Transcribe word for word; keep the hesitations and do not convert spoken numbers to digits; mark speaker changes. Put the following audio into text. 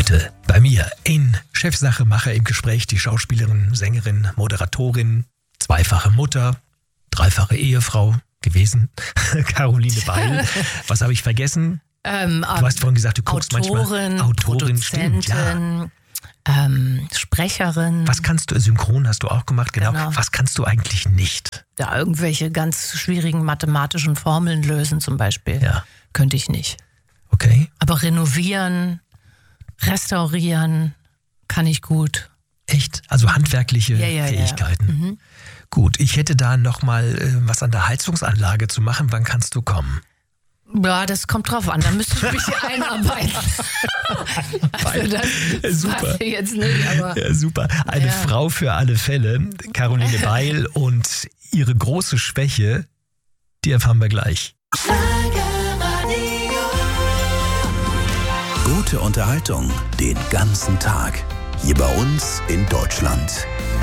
Speaker 1: Heute bei mir in Chefsache Macher im Gespräch die Schauspielerin, Sängerin, Moderatorin, zweifache Mutter, dreifache Ehefrau gewesen, Caroline Beil. Was habe ich vergessen?
Speaker 2: Ähm,
Speaker 1: du hast vorhin gesagt, du guckst
Speaker 2: Autorin,
Speaker 1: manchmal. Autorin,
Speaker 2: Produzentin,
Speaker 1: stimmt, ja.
Speaker 2: ähm, Sprecherin.
Speaker 1: Was kannst du, Synchron hast du auch gemacht, genau.
Speaker 2: Genau.
Speaker 1: Was kannst du eigentlich nicht?
Speaker 2: Ja, irgendwelche ganz schwierigen mathematischen Formeln lösen zum Beispiel.
Speaker 1: Ja.
Speaker 2: Könnte ich nicht.
Speaker 1: Okay.
Speaker 2: Aber renovieren, restaurieren kann ich gut.
Speaker 1: Echt? Also handwerkliche
Speaker 2: ja, ja,
Speaker 1: Fähigkeiten.
Speaker 2: Ja. Mhm.
Speaker 1: Gut, ich hätte da nochmal äh, was an der Heizungsanlage zu machen. Wann kannst du kommen?
Speaker 2: Ja, das kommt drauf an. Da müsste ich mich hier einarbeiten. Also das
Speaker 1: super.
Speaker 2: Ich jetzt nicht, aber
Speaker 1: ja, super. Eine
Speaker 2: ja.
Speaker 1: Frau für alle Fälle, Caroline Beil, und ihre große Schwäche, die erfahren wir gleich.
Speaker 3: Gute Unterhaltung den ganzen Tag. Hier bei uns in Deutschland.